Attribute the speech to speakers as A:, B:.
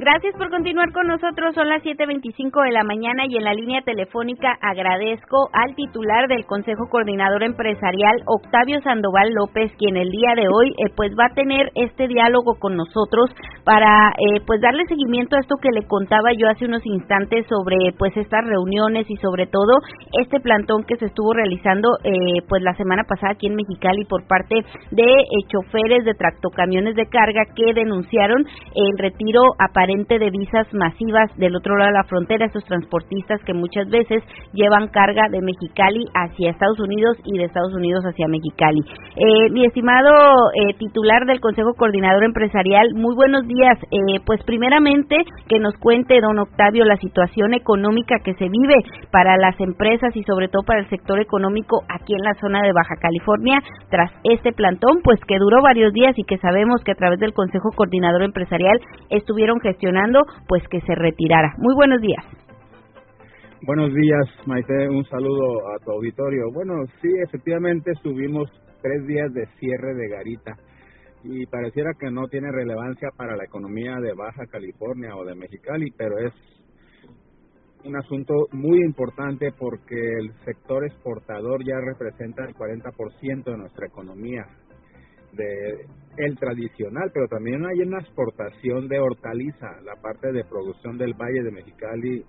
A: Gracias por continuar con nosotros, son las 7:25 de la mañana y en la línea telefónica agradezco al titular del Consejo Coordinador Empresarial, Octavio Sandoval López, quien el día de hoy pues va a tener este diálogo con nosotros para pues darle seguimiento a esto que le contaba yo hace unos instantes sobre pues estas reuniones y sobre todo este plantón que se estuvo realizando pues la semana pasada aquí en Mexicali por parte de choferes de tractocamiones de carga que denunciaron el retiro aparente de visas masivas del otro lado de la frontera, estos transportistas que muchas veces llevan carga de Mexicali hacia Estados Unidos y de Estados Unidos hacia Mexicali. Mi estimado titular del Consejo Coordinador Empresarial, muy buenos días. Pues primeramente que nos cuente, don Octavio, la situación económica que se vive para las empresas y sobre todo para el sector económico aquí en la zona de Baja California tras este plantón, pues que duró varios días y que sabemos que a través del Consejo Coordinador Empresarial estuvieron gestionando pues que se retirara. Muy buenos días.
B: Buenos días, Maite, un saludo a tu auditorio. Bueno, sí, efectivamente tuvimos 3 días de cierre de garita y pareciera que no tiene relevancia para la economía de Baja California o de Mexicali, pero es un asunto muy importante porque el sector exportador ya representa el 40% de nuestra economía, de el tradicional, pero también hay una exportación de hortaliza. La parte de producción del Valle de Mexicali